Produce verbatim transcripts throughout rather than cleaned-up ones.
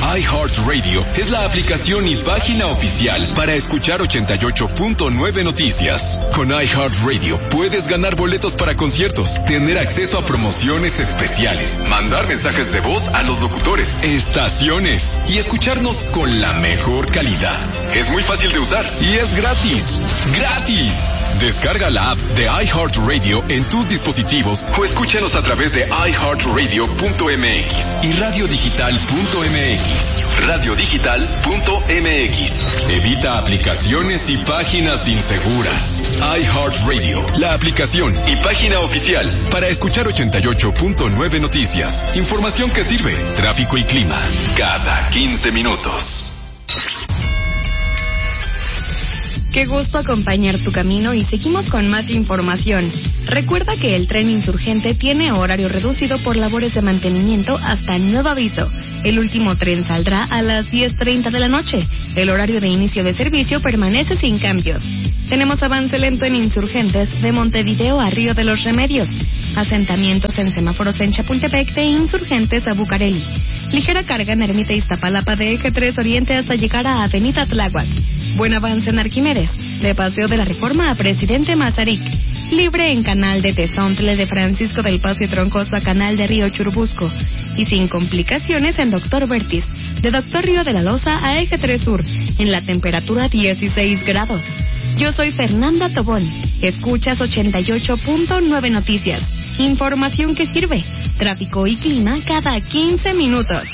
iHeartRadio es la aplicación y página oficial para escuchar ochenta y ocho punto nueve Noticias. Con iHeartRadio puedes ganar boletos para conciertos, tener acceso a promociones especiales, mandar mensajes de voz a los locutores, estaciones y escucharnos con la mejor calidad. Es muy fácil de usar y es gratis. ¡Gratis! Descarga la app de iHeartRadio en tus dispositivos o escúchanos a través de i heart radio punto m x y radio digital punto m x. radio digital punto m x. Evita aplicaciones y páginas inseguras. iHeartRadio, la aplicación y página oficial para escuchar ochenta y ocho punto nueve Noticias. Información que sirve. Tráfico y clima cada quince minutos. Qué gusto acompañar tu camino y seguimos con más información. Recuerda que el tren Insurgente tiene horario reducido por labores de mantenimiento hasta nuevo aviso. El último tren saldrá a las diez treinta de la noche. El horario de inicio de servicio permanece sin cambios. Tenemos avance lento en Insurgentes de Montevideo a Río de los Remedios. Asentamientos en semáforos en Chapultepec de Insurgentes a Bucareli. Ligera carga en Ermita Iztapalapa de Eje tres Oriente hasta llegar a Avenida Tláhuac. Buen avance en Arquímedes, de Paseo de la Reforma a Presidente Mazarik. Libre en Canal de Tezontle de Francisco del Paso Troncoso a Canal de Río Churubusco. Y sin complicaciones en Doctor Vertis, de Doctor Río de la Loza a Eje tres Sur, en la temperatura dieciséis grados. Yo soy Fernanda Tobón. Escuchas ochenta y ocho punto nueve Noticias. Información que sirve. Tráfico y clima cada quince minutos.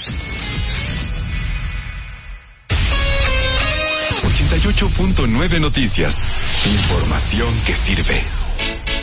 ochenta y ocho punto nueve Noticias. Información que sirve.